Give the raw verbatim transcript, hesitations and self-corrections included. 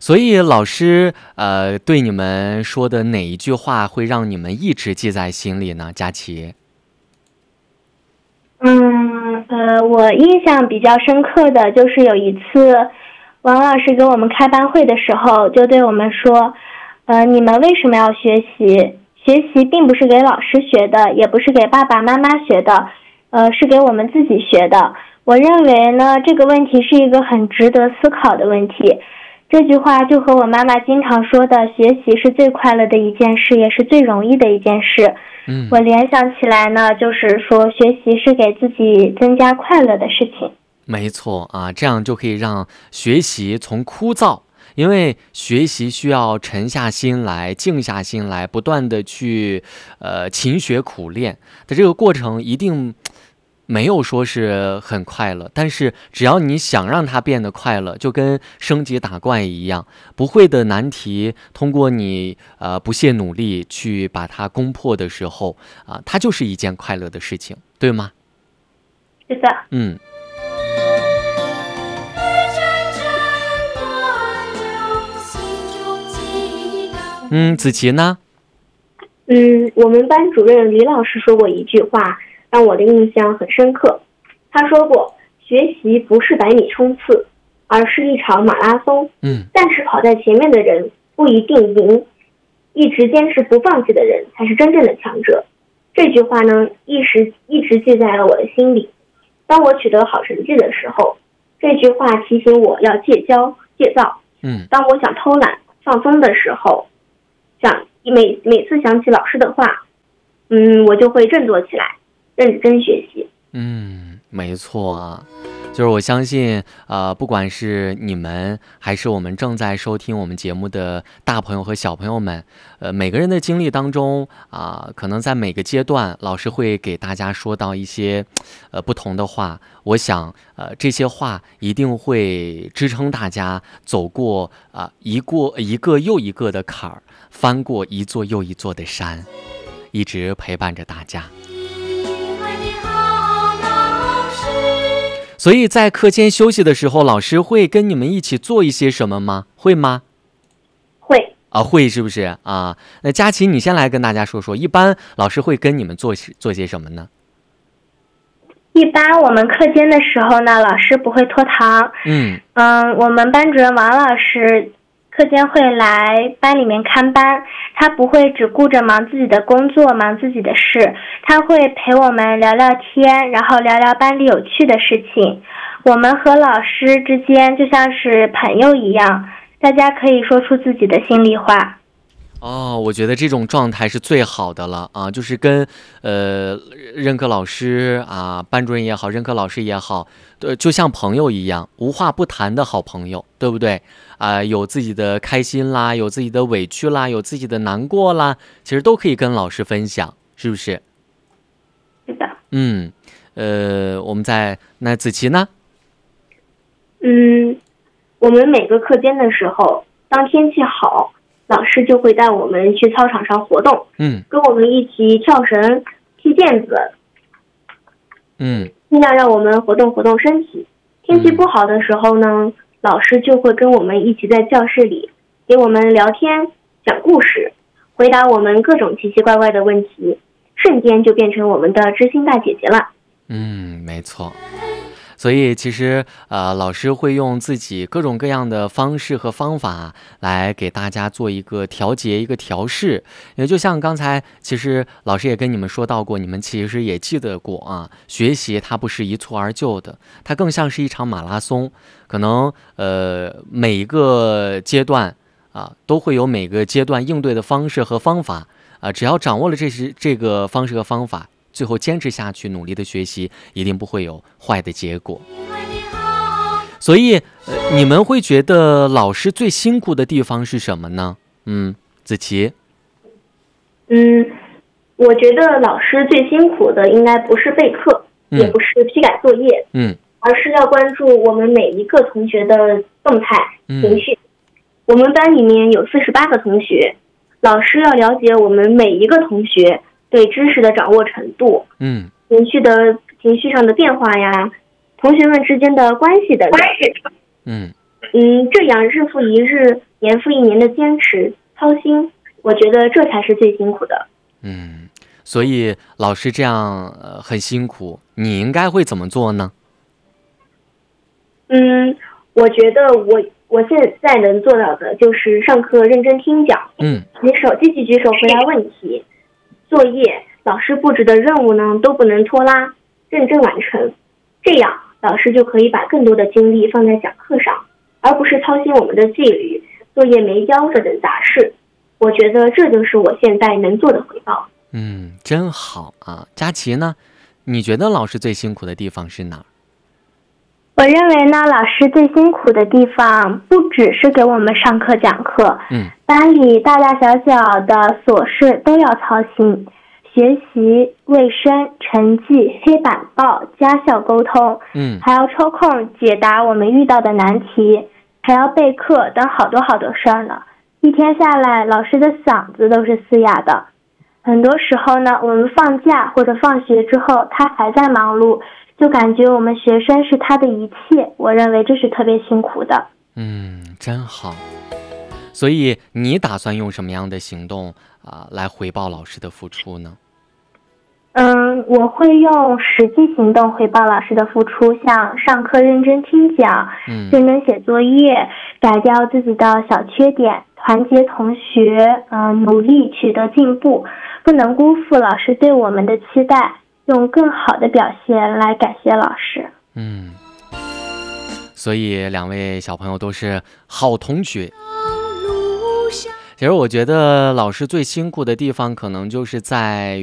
所以老师呃对你们说的哪一句话会让你们一直记在心里呢？佳琪。 嗯呃，我印象比较深刻的就是有一次，王老师给我们开班会的时候，就对我们说，呃，你们为什么要学习？学习并不是给老师学的，也不是给爸爸妈妈学的，呃，是给我们自己学的。我认为呢，这个问题是一个很值得思考的问题。这句话就和我妈妈经常说的学习是最快乐的一件事，也是最容易的一件事。 嗯， 我联想起来呢，就是说学习是给自己增加快乐的事情。 没错啊，这样就可以让学习从枯燥，因为学习需要沉下心来，静下心来，不断的去呃勤学苦练的这个过程，一定没有说是很快乐，但是只要你想让它变得快乐，就跟升级打怪一样，不会的难题，通过你呃不懈努力去把它攻破的时候啊、它就是一件快乐的事情，对吗？ 是的。 嗯。嗯，子琪呢？ 嗯，我们班主任李老师说过一句话，让我的印象很深刻。他说过，学习不是百米冲刺，而是一场马拉松。 嗯， 但是跑在前面的人不一定赢，一直坚持不放弃的人才是真正的强者。这句话呢，一直一直记在了我的心里。当我取得好成绩的时候，这句话提醒我要戒骄戒躁。 嗯， 当我想偷懒放松的时候，想每每次想起老师的话，嗯，我就会振作起来，认真学习。 嗯，没错啊，就是我相信，呃，不管是你们还是我们正在收听我们节目的大朋友和小朋友们，呃，每个人的经历当中啊、可能在每个阶段，老师会给大家说到一些，呃，不同的话。我想，呃，这些话一定会支撑大家走过啊、一过一个又一个的坎儿，翻过一座又一座的山，一直陪伴着大家。所以在课间休息的时候，老师会跟你们一起做一些什么吗？会吗？ 会啊，会是不是啊？那佳琪，你先来跟大家说说，一般老师会跟你们做做些什么呢？ 一般我们课间的时候呢，老师不会拖堂。 嗯嗯，我们班主任王老师课间会来班里面看班，他不会只顾着忙自己的工作，忙自己的事，他会陪我们聊聊天，然后聊聊班里有趣的事情。我们和老师之间就像是朋友一样，大家可以说出自己的心里话。 哦，我觉得这种状态是最好的了啊，就是跟呃任课老师啊，班主任也好，任课老师也好，呃，就像朋友一样，无话不谈的好朋友，对不对？啊、有自己的开心啦，有自己的委屈啦，有自己的难过啦，其实都可以跟老师分享，是不是？ 是的。 嗯，呃，我们在那子琪呢？ 嗯，我们每个课间的时候，当天气好，老师就会带我们去操场上活动， 嗯跟我们一起跳绳、踢毽子， 嗯尽量让我们活动活动身体。天气不好的时候呢，老师就会跟我们一起在教室里给我们聊天、讲故事，回答我们各种奇奇怪怪的问题，瞬间就变成我们的知心大姐姐了。 嗯，没错。所以其实呃，老师会用自己各种各样的方式和方法来给大家做一个调节、一个调试。也就像刚才，其实老师也跟你们说到过，你们其实也记得过啊，学习它不是一蹴而就的，它更像是一场马拉松。可能呃每一个阶段啊，都会有每个阶段应对的方式和方法啊，只要掌握了这是这个方式和方法，最后坚持下去，努力的学习，一定不会有坏的结果。所以，呃，你们会觉得老师最辛苦的地方是什么呢？嗯，子琪。 嗯，我觉得老师最辛苦的应该不是备课， 嗯也不是批改作业， 嗯而是要关注我们每一个同学的动态、 嗯情绪。我们班里面有四十八个同学，老师要了解我们每一个同学对知识的掌握程度， 嗯情绪的情绪上的变化呀，同学们之间的关系等等。 嗯嗯，这样日复一日、年复一年的坚持操心，我觉得这才是最辛苦的。 嗯，所以老师这样呃很辛苦，你应该会怎么做呢？ 嗯，我觉得我我现在能做到的就是上课认真听讲， 嗯， 举手积极举手回答问题，作业老师布置的任务呢都不能拖拉，认真完成，这样老师就可以把更多的精力放在讲课上，而不是操心我们的纪律、作业没交这等杂事。我觉得这就是我现在能做的回报。 嗯，真好啊。佳琪呢？你觉得老师最辛苦的地方是哪儿？ 我认为呢，老师最辛苦的地方不只是给我们上课讲课， 嗯， 班里大大小小的琐事都要操心，学习、卫生、成绩、黑板报、家校沟通， 嗯， 还要抽空解答我们遇到的难题，还要备课等好多好多事儿呢。一天下来，老师的嗓子都是嘶哑的。很多时候呢，我们放假或者放学之后，他还在忙碌，就感觉我们学生是他的一切，我认为这是特别辛苦的。 嗯，真好。所以你打算用什么样的行动啊、呃、来回报老师的付出呢？ 嗯，我会用实际行动回报老师的付出，像上课认真听讲， 嗯， 认真写作业，改掉自己的小缺点，团结同学，嗯、呃，努力取得进步，不能辜负老师对我们的期待，用更好的表现来感谢老师。 嗯，所以两位小朋友都是好同学。其实我觉得老师最辛苦的地方，可能就是在